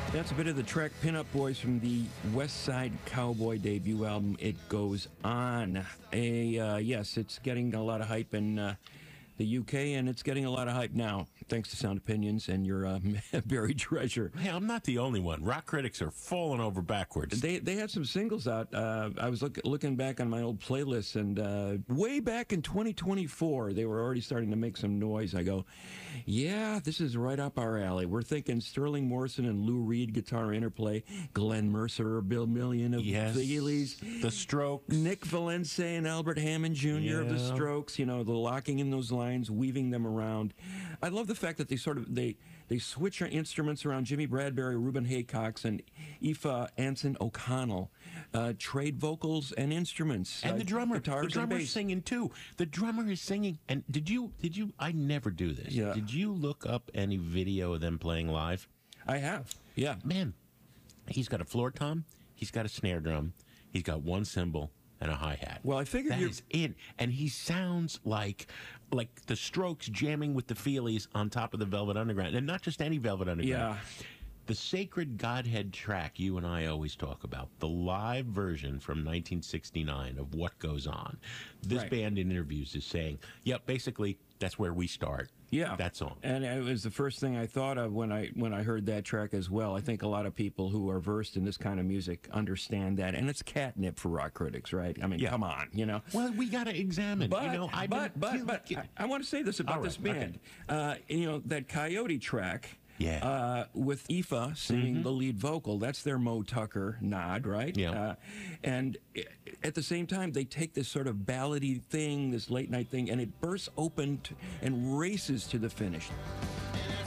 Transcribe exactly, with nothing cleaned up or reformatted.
That's a bit of the track Pinup Boys from the West Side Cowboy debut album, It Goes On. A, uh, yes, it's getting a lot of hype in uh, the U K, and it's getting a lot of hype now, thanks to Sound Opinions and your uh, buried treasure. Hey, I'm not the only one. Rock critics are falling over backwards. They they had some singles out. Uh, I was look, looking back on my old playlists, and uh, way back in twenty twenty-four, they were already starting to make some noise. I go, yeah, this is right up our alley. We're thinking Sterling Morrison and Lou Reed guitar interplay, Glenn Mercer, Bill Million of Yes. the Heelys, The Strokes. Nick Valencia and Albert Hammond Junior of the Yeah. Strokes, you know, the locking in those lines, weaving them around. I love the fact that they sort of they they switch our instruments around. Jimmy Bradbury, Reuben Haycox, and Aoife Anson O'Connell uh, trade vocals and instruments, And uh, the drummer, guitars the and drummer's bass. singing too. The drummer is singing. And did you? Did you? I never do this. Yeah. Did you look up any video of them playing live? I have, yeah. Man, he's got a floor tom. He's got a snare drum. He's got one cymbal and a hi hat. Well, I figured that you- is it. And he sounds like like the Strokes jamming with the Feelies on top of the Velvet Underground, and not just any Velvet Underground. Yeah. The Sacred Godhead track you and I always talk about, the live version from nineteen sixty-nine of What Goes On. This Right. band in interviews is saying, yep, basically, that's where we start. Yeah, That song. and it was the first thing I thought of when I when I heard that track as well. I think a lot of people who are versed in this kind of music understand that, and it's catnip for rock critics, right? I mean, Yeah. come on, you know. Well, we got to examine. But you know, I've but been, but, but I, I want to say this about All this right, okay. band. Uh, you know, that Coyote track. Yeah. Uh, with Aoife singing the lead vocal, that's their Mo Tucker nod, right? Yeah. Uh, and i- at the same time, they take this sort of ballady thing, this late night thing, and it bursts open t- and races to the finish.